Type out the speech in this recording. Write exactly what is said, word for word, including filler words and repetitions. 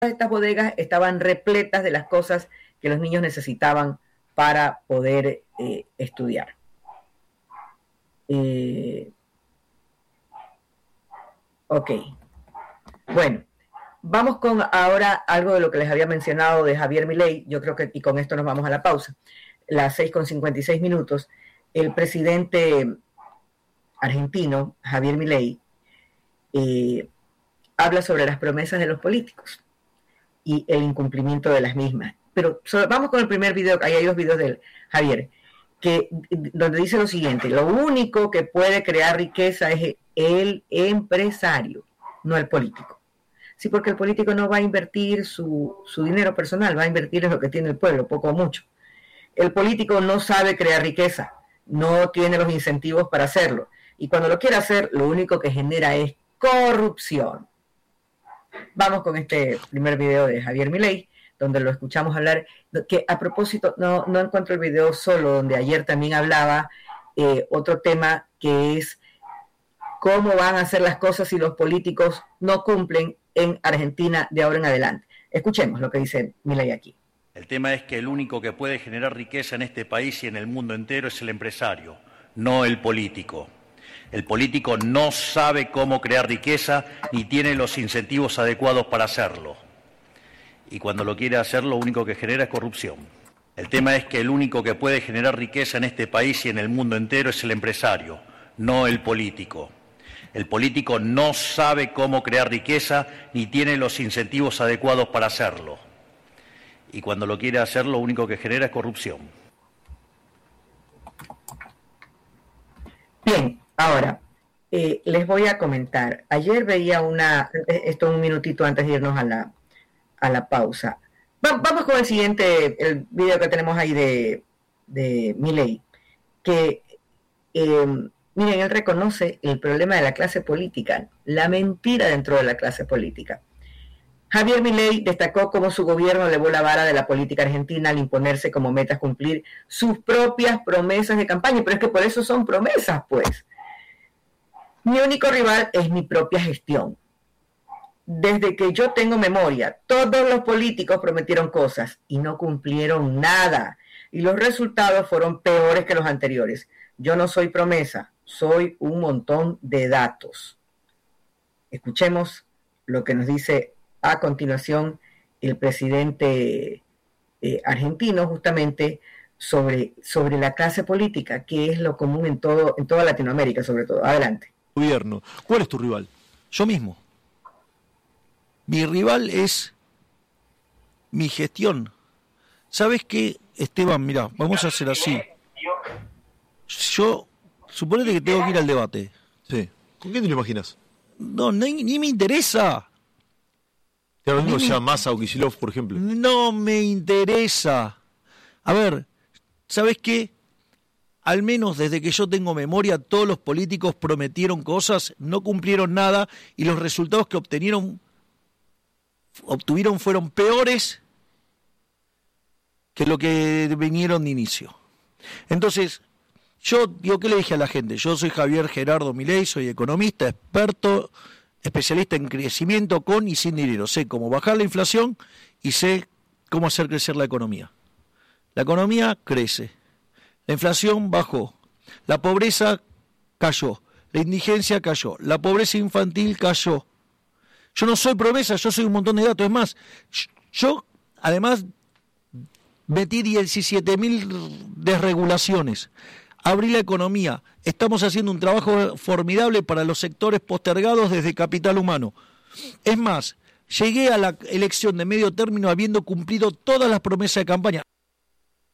estas bodegas estaban repletas de las cosas que los niños necesitaban para poder eh, estudiar. Eh, ok. Bueno, vamos con ahora algo de lo que les había mencionado de Javier Milei. Yo creo que, y con esto nos vamos a la pausa, las seis con cincuenta y seis minutos. El presidente argentino, Javier Milei, eh, habla sobre las promesas de los políticos y el incumplimiento de las mismas. Pero so, vamos con el primer video, ahí hay dos videos de él, Javier, que, donde dice lo siguiente: lo único que puede crear riqueza es el empresario, no el político. Sí, porque el político no va a invertir su, su dinero personal, va a invertir en lo que tiene el pueblo, poco o mucho. El político no sabe crear riqueza, no tiene los incentivos para hacerlo. Y cuando lo quiere hacer, lo único que genera es corrupción. Vamos con este primer video de Javier Milei, donde lo escuchamos hablar, que a propósito, no, no encuentro el video solo, donde ayer también hablaba eh, otro tema que es cómo van a hacer las cosas si los políticos no cumplen en Argentina de ahora en adelante. Escuchemos lo que dice Milei aquí. El tema es que el único que puede generar riqueza en este país y en el mundo entero es el empresario, no el político. El político no sabe cómo crear riqueza ni tiene los incentivos adecuados para hacerlo. Y cuando lo quiere hacer, lo único que genera es corrupción. El tema es que el único que puede generar riqueza en este país y en el mundo entero es el empresario, no el político. El político no sabe cómo crear riqueza ni tiene los incentivos adecuados para hacerlo. Y cuando lo quiere hacer, lo único que genera es corrupción. Bien, ahora, eh, les voy a comentar. Ayer veía una, esto un minutito antes de irnos a la, a la pausa. Va, vamos con el siguiente, el video que tenemos ahí de, de Milei, que, eh, miren, él reconoce el problema de la clase política, la mentira dentro de la clase política. Javier Milei destacó cómo su gobierno elevó la vara de la política argentina al imponerse como metas cumplir sus propias promesas de campaña, pero es que por eso son promesas, pues. Mi único rival es mi propia gestión. Desde que yo tengo memoria, todos los políticos prometieron cosas y no cumplieron nada, y los resultados fueron peores que los anteriores. Yo no soy promesa, soy un montón de datos. Escuchemos lo que nos dice a continuación el presidente eh, argentino, justamente sobre, sobre la clase política, que es lo común en todo en toda Latinoamérica, sobre todo. Adelante. Gobierno. ¿Cuál es tu rival? Yo mismo. Mi rival es mi gestión. ¿Sabes qué, Esteban? Mirá, vamos a hacer así. Yo, suponete que tengo que ir al debate. Sí. ¿Con quién te lo imaginas? No, ni, ni me interesa. ¿Te lo mismo sea Massa o Kicillof, por ejemplo? No me interesa. A ver, ¿sabes qué? Al menos desde que yo tengo memoria, todos los políticos prometieron cosas, no cumplieron nada y los resultados que obtenieron, obtuvieron fueron peores que lo que vinieron de inicio. Entonces, yo digo, ¿qué le dije a la gente? Yo soy Javier Gerardo Milei, soy economista, experto, especialista en crecimiento con y sin dinero. Sé cómo bajar la inflación y sé cómo hacer crecer la economía. La economía crece, la inflación bajó, la pobreza cayó, la indigencia cayó, la pobreza infantil cayó. Yo no soy promesa, yo soy un montón de datos. Es más, yo además metí diecisiete mil desregulaciones. Abrí la economía. Estamos haciendo un trabajo formidable para los sectores postergados desde capital humano. Es más, llegué a la elección de medio término habiendo cumplido todas las promesas de campaña.